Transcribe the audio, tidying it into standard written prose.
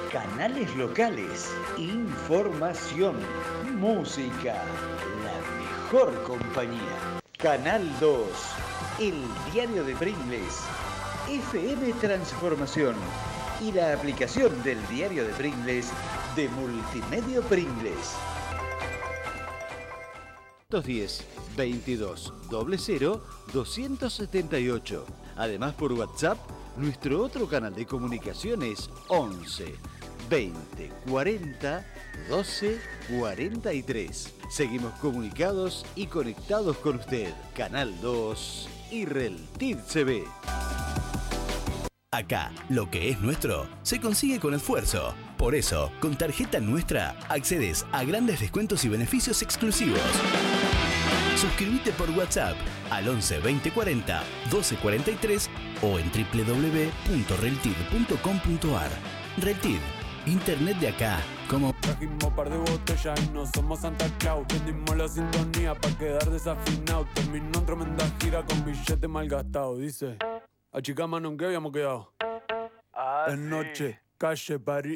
Canales locales, información, música, la mejor compañía. Canal 2, el diario de Pringles, FM Transformación y la aplicación del diario de Pringles de Multimedia Pringles. 210 22 00 278. Además por WhatsApp, nuestro otro canal de comunicación es 11 20 40 12 43. Seguimos comunicados y conectados con usted. Canal 2 y Reltid CB. Acá, lo que es nuestro se consigue con esfuerzo. Por eso, con tarjeta nuestra, accedes a grandes descuentos y beneficios exclusivos. Suscríbete por WhatsApp al 11 20 40 12 43 o en www.reltid.com.ar. Reltid, internet de acá, como... Trajimos par de botellas y no somos Santa Claus. Vendimos la sintonía pa' quedar desafinado. Terminó en tremenda gira con billete mal gastado. Dice, achicá mano, ¿en qué habíamos quedado? Es noche, calle, party